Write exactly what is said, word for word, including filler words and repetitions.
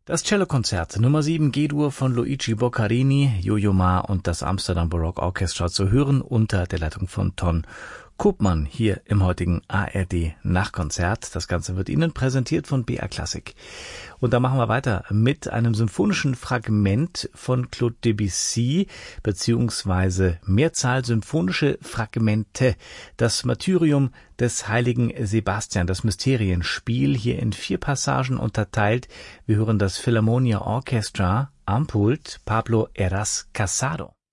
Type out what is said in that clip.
Das Cellokonzert Nummer sieben G-Dur von Luigi Boccherini, Yo-Yo Ma und das Amsterdam Baroque Orchestra zu hören unter der Leitung von Ton Koopman hier im heutigen A R D Nachtkonzert. Das Ganze wird Ihnen präsentiert von B R Classic. Und da machen wir weiter mit einem symphonischen Fragment von Claude Debussy, beziehungsweise Mehrzahl symphonische Fragmente. Das Martyrium des heiligen Sebastian, das Mysterienspiel, hier in vier Passagen unterteilt. Wir hören das Philharmonia Orchestra am Pult, Pablo Heras Casado.